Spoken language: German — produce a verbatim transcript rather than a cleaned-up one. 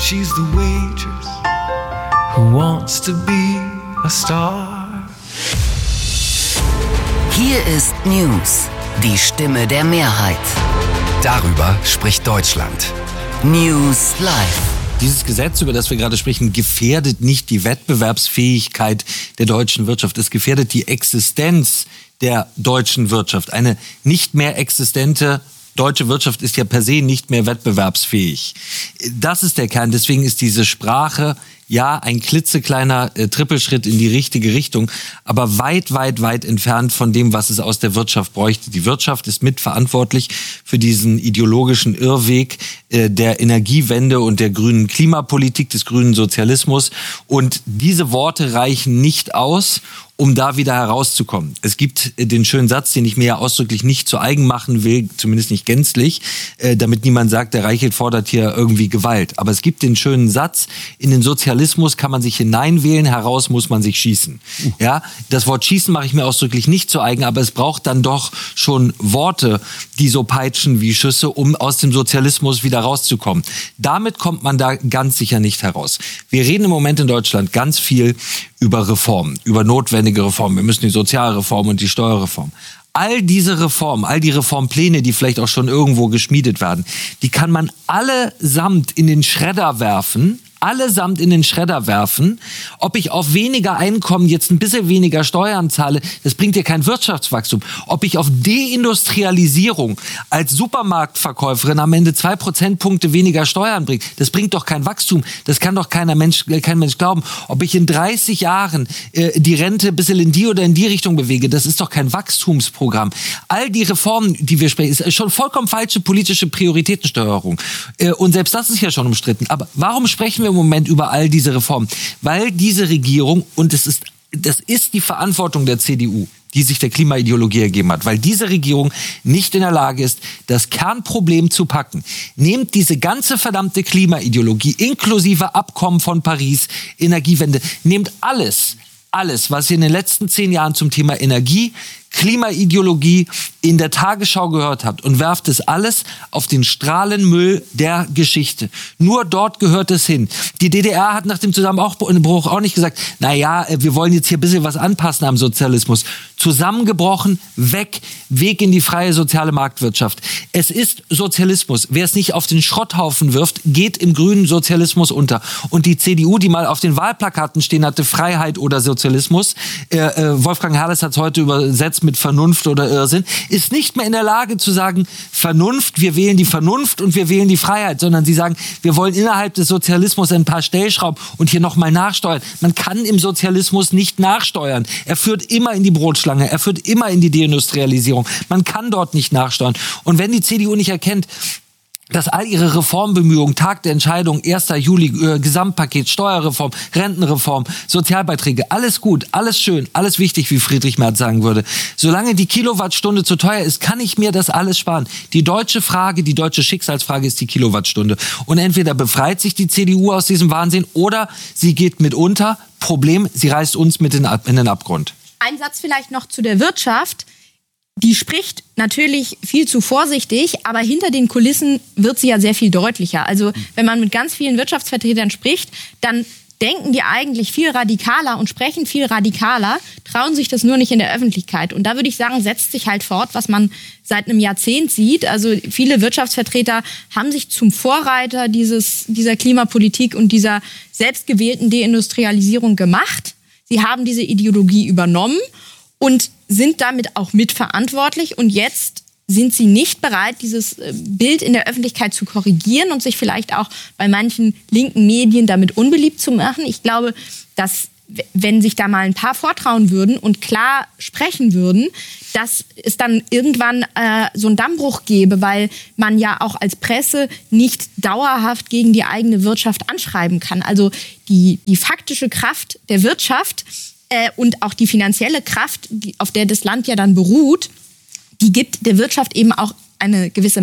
She's the waitress who wants to be a star. Hier ist News, die Stimme der Mehrheit. Darüber spricht Deutschland. News Live. Dieses Gesetz, über das wir gerade sprechen, gefährdet nicht die Wettbewerbsfähigkeit der deutschen Wirtschaft. Es gefährdet die Existenz der deutschen Wirtschaft. Eine nicht mehr existente deutsche Wirtschaft ist ja per se nicht mehr wettbewerbsfähig. Das ist der Kern. Deswegen ist diese Sprache ja ein klitzekleiner äh, Trippelschritt in die richtige Richtung, aber weit, weit, weit entfernt von dem, was es aus der Wirtschaft bräuchte. Die Wirtschaft ist mitverantwortlich für diesen ideologischen Irrweg äh, der Energiewende und der grünen Klimapolitik, des grünen Sozialismus. Und diese Worte reichen nicht aus, um da wieder herauszukommen. Es gibt äh, den schönen Satz, den ich mir ja ausdrücklich nicht zu eigen machen will, zumindest nicht gänzlich, äh, damit niemand sagt, der Reichelt fordert hier irgendwie Gewalt. Aber es gibt den schönen Satz, in den Sozialismus kann man sich hineinwählen, heraus muss man sich schießen. Ja, das Wort schießen mache ich mir ausdrücklich nicht zu eigen, aber es braucht dann doch schon Worte, die so peitschen wie Schüsse, um aus dem Sozialismus wieder rauszukommen. Damit kommt man da ganz sicher nicht heraus. Wir reden im Moment in Deutschland ganz viel über Reformen, über notwendige Reformen. Wir müssen die Sozialreform und die Steuerreform. All diese Reformen, all die Reformpläne, die vielleicht auch schon irgendwo geschmiedet werden, die kann man allesamt in den Schredder werfen, allesamt in den Schredder werfen. Ob ich auf weniger Einkommen jetzt ein bisschen weniger Steuern zahle, das bringt ja kein Wirtschaftswachstum. Ob ich auf Deindustrialisierung als Supermarktverkäuferin am Ende zwei Prozentpunkte weniger Steuern bringe, das bringt doch kein Wachstum. Das kann doch keiner Mensch, kein Mensch glauben. Ob ich in dreißig Jahren äh, die Rente ein bisschen in die oder in die Richtung bewege, das ist doch kein Wachstumsprogramm. All die Reformen, die wir sprechen, ist schon vollkommen falsche politische Prioritätensteuerung. Äh, und selbst das ist ja schon umstritten. Aber warum sprechen wir im Moment über all diese Reformen? Weil diese Regierung, und es ist, das ist die Verantwortung der C D U, die sich der Klimaideologie ergeben hat, weil diese Regierung nicht in der Lage ist, das Kernproblem zu packen. Nehmt diese ganze verdammte Klimaideologie, inklusive Abkommen von Paris, Energiewende, nehmt alles, alles, was ihr in den letzten zehn Jahren zum Thema Energie, Klimaideologie in der Tagesschau gehört habt und werft es alles auf den Strahlenmüll der Geschichte. Nur dort gehört es hin. Die D D R hat nach dem Zusammenbruch auch nicht gesagt, na ja, wir wollen jetzt hier ein bisschen was anpassen am Sozialismus. Zusammengebrochen, weg, Weg in die freie soziale Marktwirtschaft. Es ist Sozialismus. Wer es nicht auf den Schrotthaufen wirft, geht im grünen Sozialismus unter. Und die C D U, die mal auf den Wahlplakaten stehen hatte, Freiheit oder Sozialismus, äh, äh, Wolfgang Herrles hat es heute übersetzt mit Vernunft oder Irrsinn, ist nicht mehr in der Lage zu sagen, Vernunft, wir wählen die Vernunft und wir wählen die Freiheit, sondern sie sagen, wir wollen innerhalb des Sozialismus ein paar Stellschrauben und hier nochmal nachsteuern. Man kann im Sozialismus nicht nachsteuern. Er führt immer in die Brotschlange, er führt immer in die Deindustrialisierung. Man kann dort nicht nachsteuern. Und wenn die C D U nicht erkennt, dass all ihre Reformbemühungen, Tag der Entscheidung, erster Juli, äh, Gesamtpaket, Steuerreform, Rentenreform, Sozialbeiträge, alles gut, alles schön, alles wichtig, wie Friedrich Merz sagen würde. Solange die Kilowattstunde zu teuer ist, kann ich mir das alles sparen. Die deutsche Frage, die deutsche Schicksalsfrage ist die Kilowattstunde. Und entweder befreit sich die C D U aus diesem Wahnsinn oder sie geht mit unter. Problem, sie reißt uns mit in, in den Abgrund. Ein Satz vielleicht noch zu der Wirtschaft. Die spricht natürlich viel zu vorsichtig, aber hinter den Kulissen wird sie ja sehr viel deutlicher. Also wenn man mit ganz vielen Wirtschaftsvertretern spricht, dann denken die eigentlich viel radikaler und sprechen viel radikaler, trauen sich das nur nicht in der Öffentlichkeit. Und da würde ich sagen, setzt sich halt fort, was man seit einem Jahrzehnt sieht. Also viele Wirtschaftsvertreter haben sich zum Vorreiter dieses, dieser Klimapolitik und dieser selbstgewählten Deindustrialisierung gemacht. Sie haben diese Ideologie übernommen und sind damit auch mitverantwortlich. Und jetzt sind sie nicht bereit, dieses Bild in der Öffentlichkeit zu korrigieren und sich vielleicht auch bei manchen linken Medien damit unbeliebt zu machen. Ich glaube, dass, wenn sich da mal ein paar vortrauen würden und klar sprechen würden, dass es dann irgendwann äh, so einen Dammbruch gäbe, weil man ja auch als Presse nicht dauerhaft gegen die eigene Wirtschaft anschreiben kann. Also die, die faktische Kraft der Wirtschaft äh, und auch die finanzielle Kraft, die, auf der das Land ja dann beruht, die gibt der Wirtschaft eben auch eine gewisse